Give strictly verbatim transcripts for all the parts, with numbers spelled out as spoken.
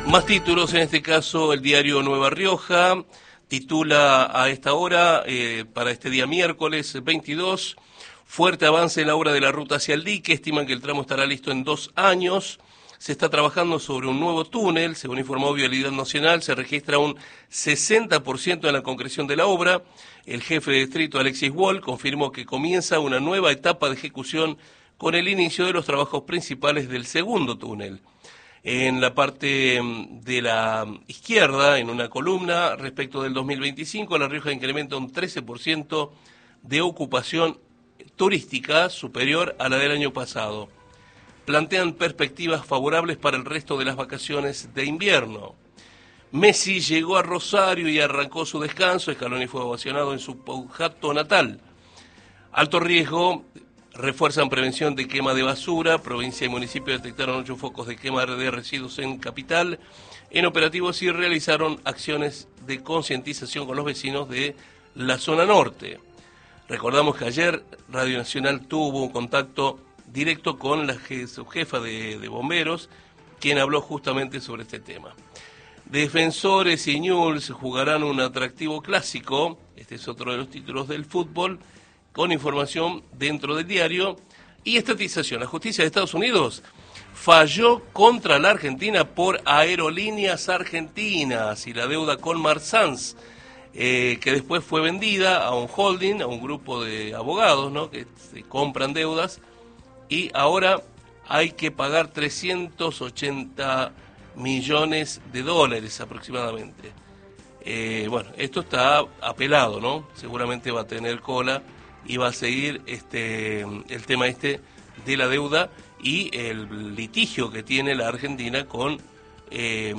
Más títulos, en este caso el diario Nueva Rioja titula a esta hora, eh, para este día miércoles veintidós, fuerte avance en la obra de la ruta hacia el dique, estiman que el tramo estará listo en dos años, se está trabajando sobre un nuevo túnel, según informó Vialidad Nacional, se registra un sesenta por ciento en la concreción de la obra, el jefe de distrito Alexis Wall confirmó que comienza una nueva etapa de ejecución con el inicio de los trabajos principales del segundo túnel. En la parte de la izquierda, en una columna, respecto del dos mil veinticinco, La Rioja incrementa un trece por ciento de ocupación turística superior a la del año pasado. Plantean perspectivas favorables para el resto de las vacaciones de invierno. Messi llegó a Rosario y arrancó su descanso. Scaloni fue ovacionado en su Pujato natal. Alto riesgo. Refuerzan prevención de quema de basura. Provincia y municipio detectaron ocho focos de quema de residuos en capital. En operativos y realizaron acciones de concientización con los vecinos de la zona norte. Recordamos que ayer Radio Nacional tuvo un contacto directo con la jefa de, de bomberos, quien habló justamente sobre este tema. Defensores y Newell's jugarán un atractivo clásico. Este es otro de los títulos del fútbol, con información dentro del diario. Y estatización. La justicia de Estados Unidos falló contra la Argentina por Aerolíneas Argentinas y la deuda con Marsans, eh, que después fue vendida a un holding, a un grupo de abogados, ¿no?, que se compran deudas, y ahora hay que pagar trescientos ochenta millones de dólares aproximadamente. Eh, bueno, esto está apelado, ¿no? Seguramente va a tener cola y va a seguir este el tema este de la deuda y el litigio que tiene la Argentina con eh,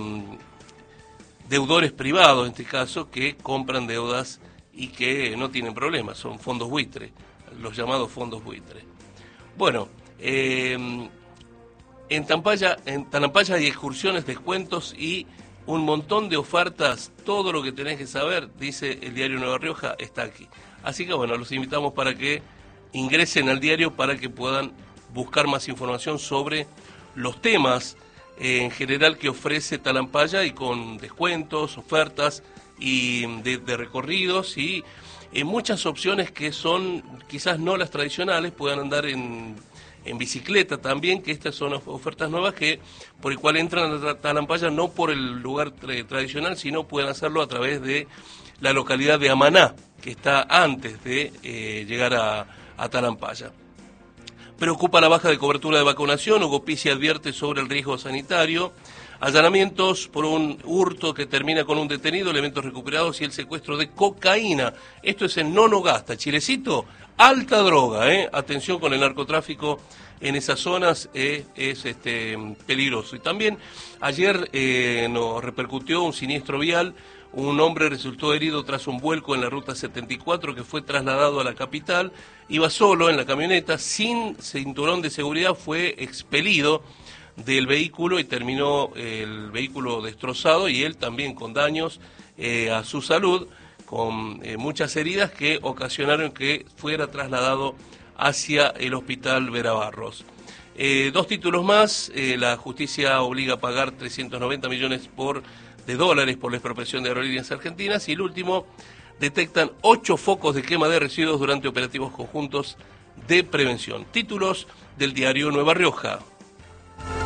deudores privados, en este caso, que compran deudas y que no tienen problemas, son fondos buitre, los llamados fondos buitre. Bueno, eh, en Tampaya, en Tanampaya hay excursiones, descuentos y un montón de ofertas. Todo lo que tenés que saber, dice el diario Nueva Rioja, está aquí. Así que bueno, los invitamos para que ingresen al diario para que puedan buscar más información sobre los temas eh, en general que ofrece Tanampaya, y con descuentos, ofertas y de, de recorridos y eh, muchas opciones que son quizás no las tradicionales. Puedan andar en, en bicicleta también, que estas son ofertas nuevas que por el cual entran a Tanampaya no por el lugar tra- tradicional, sino pueden hacerlo a través de la localidad de Amaná, que está antes de eh, llegar a, a Tanampaya. Preocupa la baja de cobertura de vacunación. Hugo Pizzi advierte sobre el riesgo sanitario. Allanamientos por un hurto que termina con un detenido, elementos recuperados y el secuestro de cocaína. Esto es en Nonogasta, Chilecito, alta droga, ¿eh? Atención con el narcotráfico en esas zonas, eh, es este, peligroso. Y también ayer eh, nos repercutió un siniestro vial. Un hombre resultó herido tras un vuelco en la ruta setenta y cuatro que fue trasladado a la capital. Iba solo en la camioneta, sin cinturón de seguridad, fue expelido del vehículo y terminó el vehículo destrozado y él también con daños eh, a su salud, con eh, muchas heridas que ocasionaron que fuera trasladado hacia el hospital Vera Barros. Eh, dos títulos más. Eh, la justicia obliga a pagar trescientos noventa millones por, de dólares por la expropiación de Aerolíneas Argentinas. Y el último, detectan ocho focos de quema de residuos durante operativos conjuntos de prevención. Títulos del diario Nueva Rioja.